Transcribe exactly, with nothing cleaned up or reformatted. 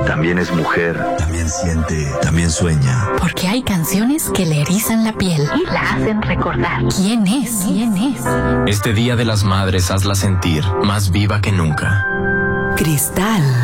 también es mujer, también siente, también sueña. Porque hay canciones que le erizan la piel y la hacen recordar. ¿Quién es? ¿Quién es? Este Día de las Madres hazla sentir más viva que nunca. Cristal.